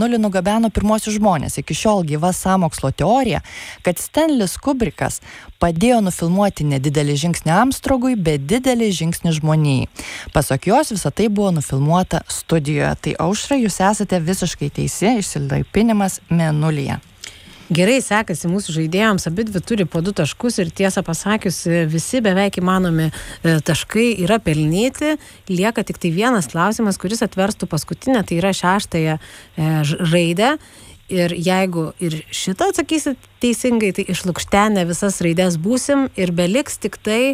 Nulį nugabeno pirmosius žmonės. Iki šiol gyva sąmokslo teorija, kad Stanlis Kubrickas padėjo nufilmuoti nedidelį žingsnį Armstrongui, bet didelį žingsnį žmonijai. Pasak jos, visa tai buvo nufilmuota studijoje. Tai Aušra, jūs esate visiškai teisi, išsilaipinimas Mėnulyje. Gerai sekasi mūsų žaidėjams, abidvi turi po 2 taškus ir tiesą pasakius, visi beveik įmanomi taškai yra pelnyti. Lieka tik tai vienas klausimas, kuris atverstų paskutinę, tai yra 6 raidę. Ir jeigu ir šitą atsakysit teisingai, tai išlukštenę visas raides būsim ir beliks tik tai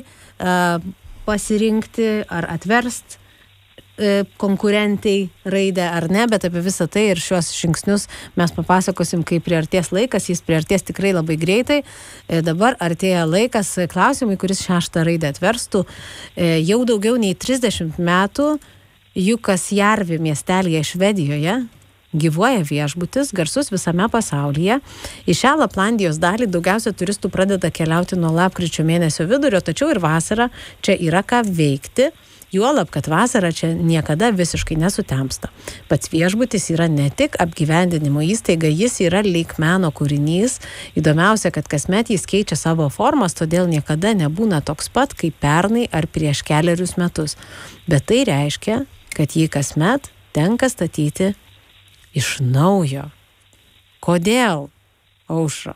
pasirinkti ar atverst konkurentai raidę ar ne, bet apie visą tai ir šios žingsnius mes papasakosim, kai priartės laikas, jis priartės tikrai labai greitai. Dabar artėja laikas klausimui, kuris 6 raidę atverstų. Jau daugiau nei 30 metų Jukkasjärvi miestelyje Švedijoje gyvuoja viešbutis, garsus visame pasaulyje. Į šią Laplandijos dalį daugiausia turistų pradeda keliauti nuo lapkričio mėnesio vidurio, tačiau ir vasarą čia yra ką veikti. Juolab, kad vasarą čia niekada visiškai nesutempsta. Pats viešbutis yra ne tik apgyvendinimo įstaiga, jis yra lyg meno kūrinys. Įdomiausia, kad kasmet jis keičia savo formas, todėl niekada nebūna toks pat, kaip pernai ar prieš kelerius metus. Bet tai reiškia, kad jį kasmet tenka statyti iš naujo. Kodėl, Aušra?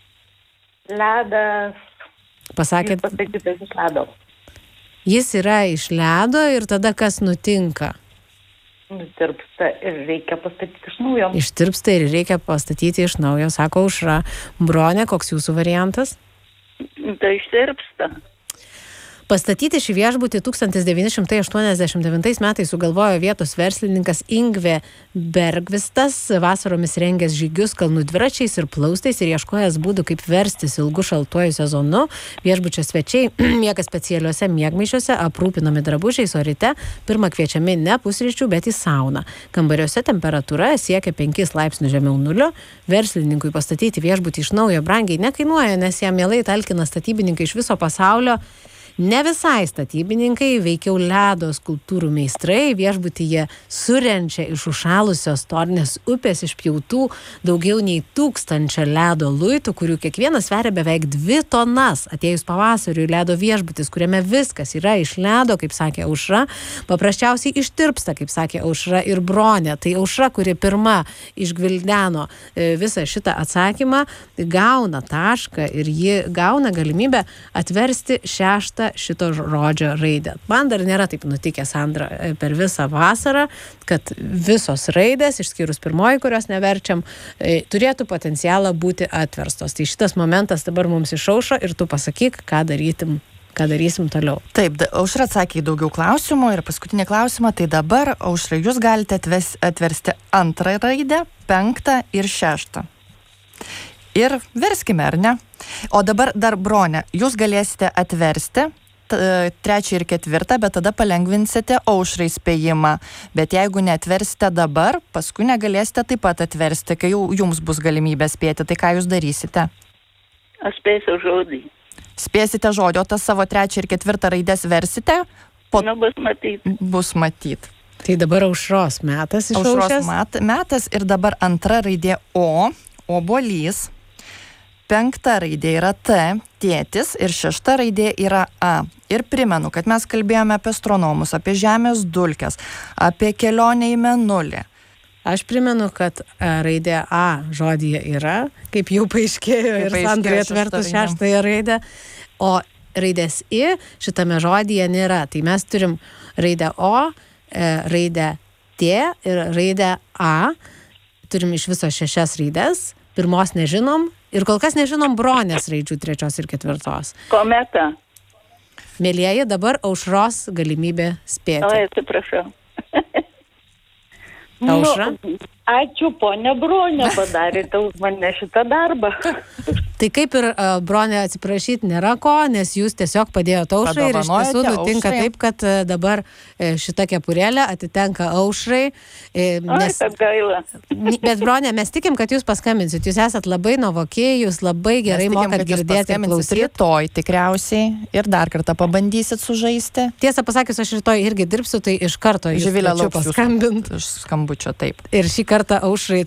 Ledas. Pasakėt, Pasakytas iš ledo. jis yra iš ledo ir tada kas nutinka? Nutirpsta ir reikia pastatyti iš naujo. Ištirpsta ir reikia pastatyti iš naujo, sako Aušra. Bronė, koks jūsų variantas? Tai ištirpsta. Pastatyti šį viešbutį 1989 metais sugalvojo vietos verslininkas Ingve Bergvistas, vasaromis rengęs žygius kalnų dviračiais ir plaustais ir ieškojęs būdų, kaip verstis ilgu šaltuoju sezonu. Viešbučio svečiai miega specialiuose miegmaišiuose, aprūpinami drabužiais, o ryte pirmą kviečiami ne pusryčių, bet į sauną. Kambariuose temperatūra siekia 5 laipsnių žemiau nulio. Verslininkui pastatyti viešbutį iš naujo brangiai nekainuoja, nes jam mielai talkina statybininkai iš viso pasaulio. Ne visai statybininkai, veikiau ledo skulptūrų meistrai, viešbutyje surenčia iš užšalusios Tornės upės išpjautų daugiau nei 1000 ledo luitų, kurių kiekvienas sveria beveik 2 tonas. Atėjus pavasariui ledo viešbutis, kuriame viskas yra iš ledo, kaip sakė Aušra, paprasčiausiai ištirpsta, kaip sakė Aušra ir Bronė. Tai Aušra, kuri pirma išgvildeno visą šitą atsakymą, gauna tašką ir ji gauna galimybę atversti 6 šito žodžio raidę. Man dar nėra taip nutikęs, Sandra, per visą vasarą, kad visos raidės, išskyrus pirmoji, kurios neverčiam, turėtų potencialą būti atverstos. Tai šitas momentas dabar mums išaušo ir tu pasakyk, ką darysim toliau. Taip, Aušra atsakė į daugiau klausimų ir paskutinį klausimą, tai dabar, Aušra, jūs galite atversti 2 raidę, 5 ir 6. Ir verskime, ar ne? O dabar dar, Bronė, jūs galėsite atversti 3 ir 4, bet tada palengvinsite Aušrai spėjimą. Bet jeigu neatversite dabar, paskui negalėsite taip pat atversti, kai jau jums bus galimybė spėti. Tai ką jūs darysite? Aš spėsiu žodį. Spėsite žodį, o tas savo 3 ir 4 raidės versite? Bus matyt. Bus matyt. Tai dabar Aušros metas išaušęs. Aušros metas ir dabar 2 raidė O, obuolys. 5 raidė yra T, tėtis, ir 6 raidė yra A. Ir primenu, kad mes kalbėjome apie astronomus, apie Žemės dulkes, apie kelionę į Mėnulį. Aš primenu, kad raidė A žodyje yra, kaip jau paaiškėjo ir Sandrai atvertus 6 raidę, o raidės I šitame žodyje nėra. Tai mes turim raidę O, raidę T ir raidę A. Turim iš viso 6 raidės, pirmos nežinom. Ir kol kas nežinom Bronės raidžių 3 ir 4. Kometa. Mėlieji, dabar Aušros galimybė spėti. Oi, atsiprašau. Aušra? Ačiū, ponia Bronė, padarėte už mane šitą darbą. Tai kaip ir Bronė atsiprašyti nėra ko, nes jūs tiesiog padėjote Aušrai ir iš tiesų nutinka taip, kad dabar šita kepurėlė atitenka Aušrai. Nes... Ai, gaila. Bet Bronė, mes tikim, kad jūs paskambinsit. Jūs esat labai nuovokiai, jūs labai gerai mokat girdėti ir klausyti. Rytoj tikriausiai ir dar kartą pabandysit sužaisti. Tiesą pasakius, aš rytoj irgi dirbsiu, tai iš karto jūs kviečiu paskambint. Iš skambučio, taip. Ir šį kartą Aušrai